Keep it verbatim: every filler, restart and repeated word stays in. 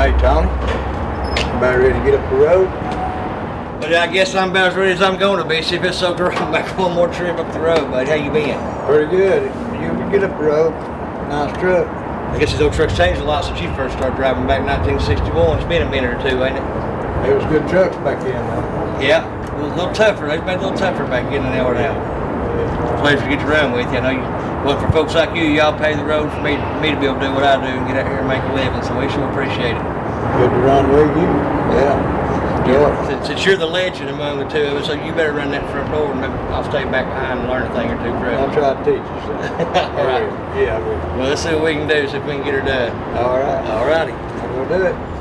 Hey, Tony. About ready to get up the road? But I guess I'm about as ready as I'm going to be. See if it's so great. I'm back one more trip up the road, buddy. How you been? Pretty good. You get up the road. Nice truck. I guess these old trucks changed a lot since you first started driving back in nineteen sixty-one. It's been a minute or two, ain't it? It was good trucks back then, though. Yeah. It was a little tougher. They've been a little tougher back then than they are now. Pleasure to get to run with you. I know you, well, for folks like you, y'all pay the road for me, me to be able to do what I do and get out here and make a living. So we sure appreciate it. Good to run with you. Yeah. Yeah. Since, since you're the legend among the two of us, so you better run that front door and maybe I'll stay back behind and learn a thing or two from you. I'll try to teach you something. All right. Yeah, I will. Well, let's see what we can do, see if we can get her done. All right. All righty. We'll do it.